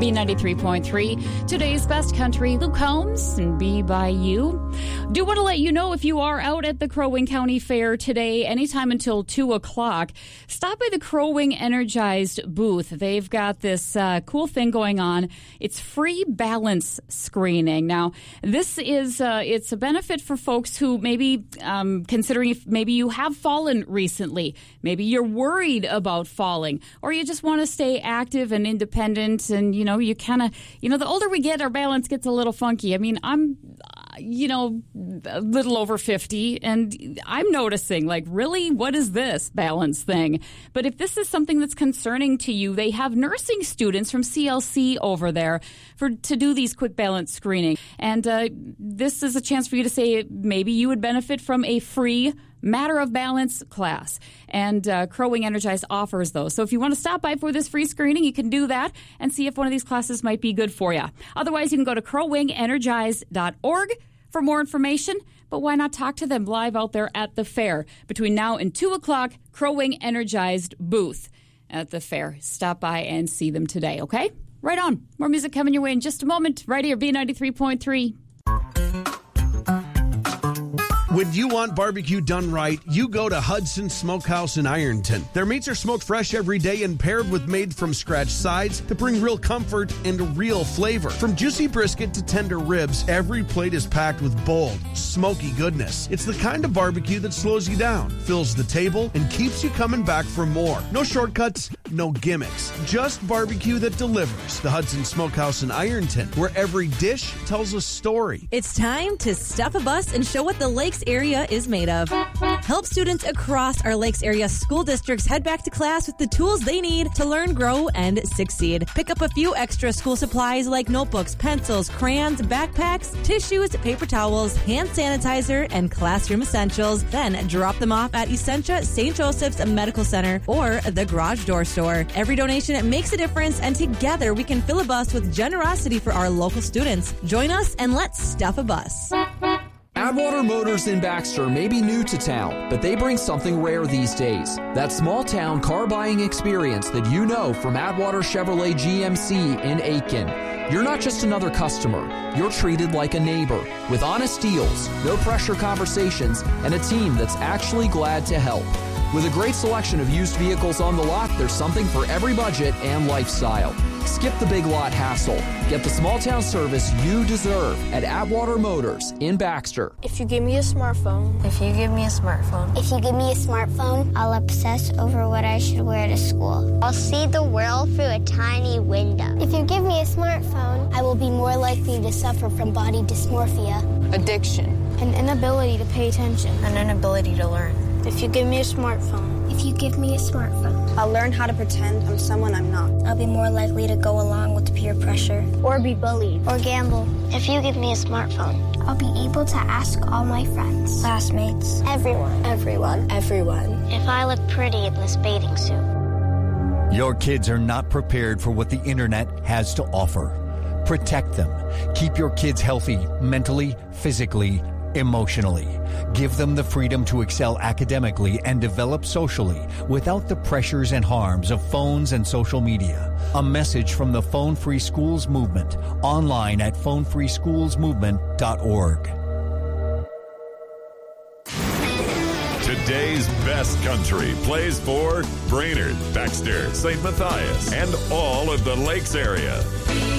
B93.3. Today's best country, Luke Combs and Be By You. Do want to let you know if you are out at the Crow Wing County Fair today, anytime until 2 o'clock, stop by the Crow Wing Energized booth. They've got this cool thing going on. It's free balance screening. Now, this is it's a benefit for folks who maybe considering if maybe you have fallen recently, maybe you're worried about falling, or you just want to stay active and independent, and you kind of the older we get, our balance gets a little funky. I mean, I'm a little over 50, and I'm noticing, like, really, what is this balance thing? But if this is something that's concerning to you, they have nursing students from CLC over there to do these quick balance screening. And this is a chance for you to say maybe you would benefit from a free Matter of Balance class. And Crow Wing Energized offers those. So if you want to stop by for this free screening, you can do that and see if one of these classes might be good for you. Otherwise, you can go to crowwingenergized.org for more information. But why not talk to them live out there at the fair? Between now and 2 o'clock, Crow Wing Energized booth at the fair. Stop by and see them today, okay? Right on. More music coming your way in just a moment. Right here, B93.3. When you want barbecue done right, you go to Hudson Smokehouse in Ironton. Their meats are smoked fresh every day and paired with made-from-scratch sides to bring real comfort and real flavor. From juicy brisket to tender ribs, every plate is packed with bold, smoky goodness. It's the kind of barbecue that slows you down, fills the table, and keeps you coming back for more. No shortcuts, no gimmicks. Just barbecue that delivers. The Hudson Smokehouse in Ironton, where every dish tells a story. It's time to stuff a bus and show what the Lakes area is made of. Help students across our Lakes area school districts head back to class with the tools they need to learn, grow, and succeed. Pick up a few extra school supplies like notebooks, pencils, crayons, backpacks, tissues, paper towels, hand sanitizer, and classroom essentials. Then drop them off at Essentia St. Joseph's Medical Center or the Garage Door Store. Every donation makes a difference, and together we can fill a bus with generosity for our local students. Join us and let's stuff a bus. Atwater Motors in Baxter may be new to town, but they bring something rare these days. That small-town car buying experience that you know from Atwater Chevrolet GMC in Aiken. You're not just another customer. You're treated like a neighbor with honest deals, no-pressure conversations, and a team that's actually glad to help. With a great selection of used vehicles on the lot, there's something for every budget and lifestyle. Skip the big lot hassle. Get the small town service you deserve at Atwater Motors in Baxter. If you give me a smartphone. If you give me a smartphone. If you give me a smartphone, I'll obsess over what I should wear to school. I'll see the world through a tiny window. If you give me a smartphone, I will be more likely to suffer from body dysmorphia, addiction, an inability to pay attention, an inability to learn. If you give me a smartphone. If you give me a smartphone, I'll learn how to pretend I'm someone I'm not. I'll be more likely to go along with peer pressure. Or be bullied. Or gamble. If you give me a smartphone, I'll be able to ask all my friends, classmates, everyone. If I look pretty in this bathing suit. Your kids are not prepared for what the internet has to offer. Protect them. Keep your kids healthy mentally, physically, emotionally. Give them the freedom to excel academically and develop socially without the pressures and harms of phones and social media. A message from the Phone Free Schools Movement, online at phonefreeschoolsmovement.org. Today's best country plays for Brainerd, Baxter, St. Matthias, and all of the Lakes area.